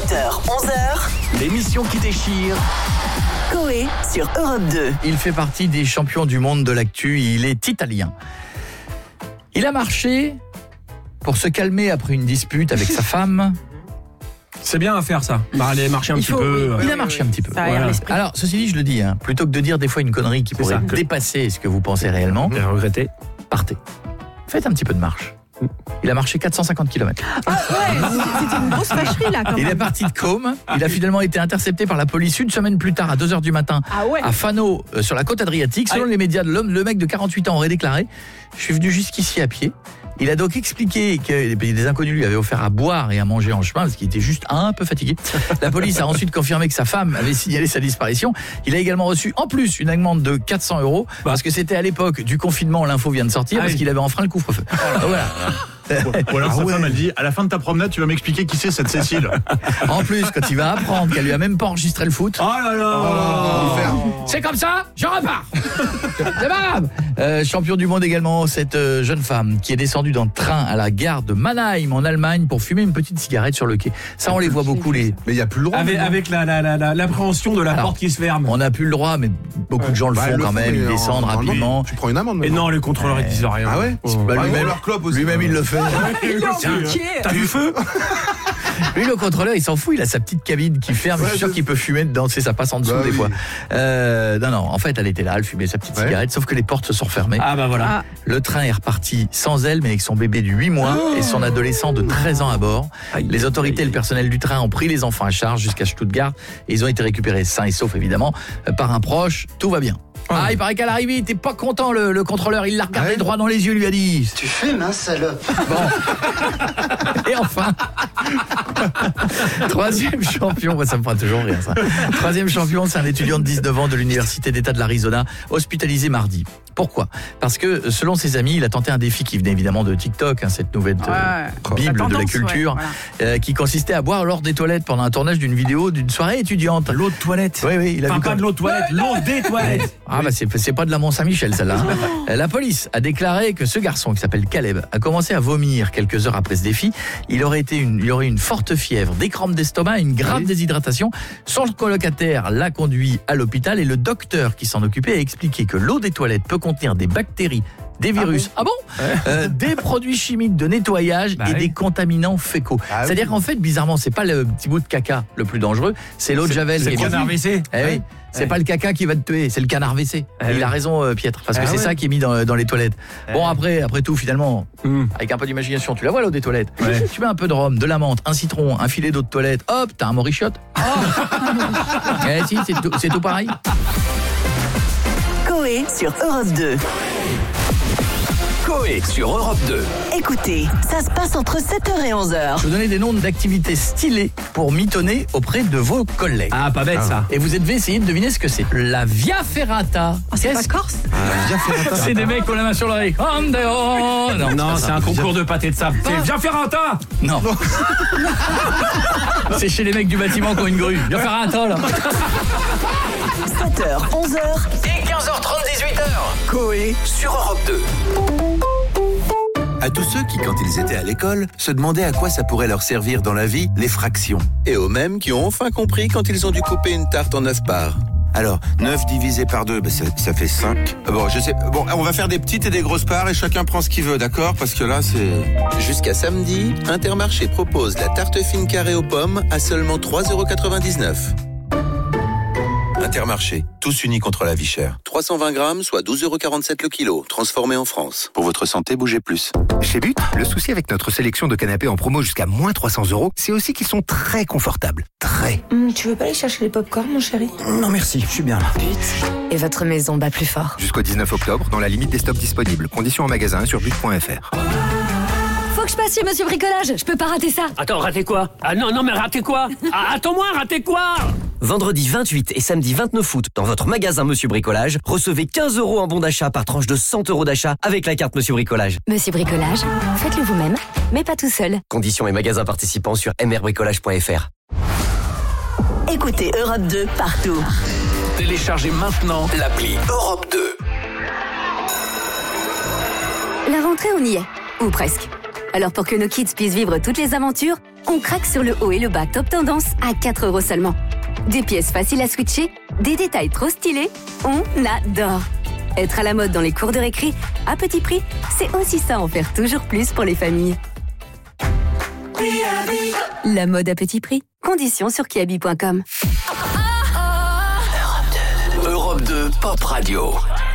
7h, 11h. L'émission qui déchire. Coé sur Europe 2. Il fait partie des champions du monde de l'actu. Il est italien. Il a marché pour se calmer après une dispute avec sa femme. C'est bien à faire ça. Aller marcher un petit peu. Il a marché un petit peu. Voilà. Alors, ceci dit, je le dis, plutôt que de dire des fois une connerie qui pourrait dépasser ce que vous pensez réellement, regretter. partez. Faites un petit peu de marche. Il a marché 450 km. Ah ouais, c'était une grosse fâcherie là quand même. Il est parti de Côme. Il a finalement été intercepté par la police une semaine plus tard à 2h du matin à Fano, sur la côte adriatique. Selon les médias, le mec de 48 ans aurait déclaré « Je suis venu jusqu'ici à pied ». Il a donc expliqué que des inconnus lui avaient offert à boire et à manger en chemin parce qu'il était juste un peu fatigué. La police a ensuite confirmé que sa femme avait signalé sa disparition. Il a également reçu en plus une amende de 400 € parce que c'était à l'époque du confinement, l'info vient de sortir, parce qu'il avait enfreint le couvre-feu. Voilà. Ou alors sa femme elle dit à la fin de ta promenade tu vas m'expliquer qui c'est cette Cécile. En plus quand il va apprendre qu'elle lui a même pas enregistré le foot. Oh là là C'est comme ça, je repars. C'est pas grave. Champion du monde également, cette jeune femme qui est descendue d'un train à la gare de Mannheim en Allemagne pour fumer une petite cigarette sur le quai. Ça on les voit beaucoup les. Mais il y a plus le droit. Avec l'appréhension de la porte qui se ferme. On n'a plus le droit, mais beaucoup de gens le font quand même. Ils descendent rapidement. Tu prends une amende. Et non, les contrôleurs ils disent rien. Ah ouais. Lui-même il le fait. T'as du feu? Lui, le contrôleur, il s'en fout, il a sa petite cabine qui ferme, je suis sûr qu'il peut fumer dedans, ça passe en dessous des fois. Non, en fait, elle était là, elle fumait sa petite cigarette, sauf que les portes se sont refermées. Ah bah voilà. Le train est reparti sans elle, mais avec son bébé de 8 mois et son adolescent de 13 ans à bord. Les autorités et le personnel du train ont pris les enfants à charge jusqu'à Stuttgart et ils ont été récupérés sains et saufs, évidemment, par un proche. Tout va bien. Il paraît qu'à l'arrivée, il était pas content, le contrôleur. Il l'a regardé droit dans les yeux, lui a dit « Tu fumes, hein, salope !» Et enfin, troisième champion, ça me fera toujours rire ça. Troisième champion, c'est un étudiant de 19 ans de l'université d'État de l'Arizona, hospitalisé mardi. Pourquoi ? Parce que selon ses amis, il a tenté un défi qui venait évidemment de TikTok, cette nouvelle bible de la culture, qui consistait à boire l'eau des toilettes pendant un tournage d'une vidéo d'une soirée étudiante. L'eau de toilette. Oui, il a vu pas de l'eau de toilette, l'eau des toilettes. Ah bah c'est pas de la Mont-Saint-Michel celle-là. La police a déclaré que ce garçon qui s'appelle Caleb a commencé à vomir quelques heures après ce défi. Il aurait eu une forte fièvre, des crampes d'estomac et une grave déshydratation. Son colocataire l'a conduit à l'hôpital et le docteur qui s'en occupait a expliqué que l'eau des toilettes peut contenir des bactéries, des virus, des produits chimiques de nettoyage et des contaminants fécaux. C'est-à-dire qu'en fait, bizarrement, c'est pas le petit bout de caca le plus dangereux, c'est l'eau de Javel. C'est le canard WC. Oui. C'est pas le caca qui va te tuer, c'est le canard WC. Il a raison, Pietre, parce que c'est ça qui est mis dans les toilettes. Bon, après tout, finalement, avec un peu d'imagination, tu la vois l'eau des toilettes. Tu mets un peu de rhum, de la menthe, un citron, un filet d'eau de toilette, hop, t'as un morichotte. Si, c'est tout pareil. Coé sur Europe 2. Coé sur Europe 2. Écoutez, ça se passe entre 7h et 11h. Je vous donner des noms d'activités stylées pour mitonner auprès de vos collègues. Ah, pas bête ça. Et vous devez essayer de deviner ce que c'est. La Via Ferrata. C'est pas corse? Via Ferrata. C'est des mecs qui ont la main sur l'oreille. Non, c'est un concours de pâté de sable. C'est Via Ferrata. Non. C'est chez les mecs du bâtiment qui ont une grue. Via Ferrata là. 7h, 11h et 15h30, 18h. Coé sur Europe 2. À tous ceux qui, quand ils étaient à l'école, se demandaient à quoi ça pourrait leur servir dans la vie, les fractions. Et aux mêmes qui ont enfin compris quand ils ont dû couper une tarte en 9 parts. Alors, 9 divisé par 2, ça fait 5. Bon, je sais. Bon, on va faire des petites et des grosses parts et chacun prend ce qu'il veut, d'accord ? Parce que là, c'est... Jusqu'à samedi, Intermarché propose la tarte fine carrée aux pommes à seulement 3,99 €. Intermarché, tous unis contre la vie chère. 320 grammes, soit 12,47 € le kilo, transformé en France. Pour votre santé, bougez plus. Chez But, le souci avec notre sélection de canapés en promo jusqu'à moins 300 €, c'est aussi qu'ils sont très confortables. Très. Tu veux pas aller chercher les pop-corn, mon chéri ? Non merci, je suis bien là. But. Et votre maison bat plus fort. Jusqu'au 19 octobre, dans la limite des stocks disponibles. Conditions en magasin sur but.fr. Faut que je passe chez Monsieur Bricolage, je peux pas rater ça. Attends, rater quoi ? Ah non, mais rater quoi ? Attends-moi, rater quoi ? Vendredi 28 et samedi 29 août, dans votre magasin Monsieur Bricolage, recevez 15 € en bon d'achat par tranche de 100 € d'achat avec la carte Monsieur Bricolage. Monsieur Bricolage, faites-le vous-même, mais pas tout seul. Conditions et magasins participants sur mrbricolage.fr. Écoutez Europe 2 partout. Téléchargez maintenant l'appli Europe 2. La rentrée, on y est. Ou presque. Alors pour que nos kids puissent vivre toutes les aventures, On craque sur le haut et le bas top tendance à 4 € seulement. Des pièces faciles à switcher, des détails trop stylés, on adore. Être à la mode dans les cours de récré, à petit prix, c'est aussi ça en faire toujours plus pour les familles. La mode à petit prix. Conditions sur kiabi.com. Europe 2 Pop Radio.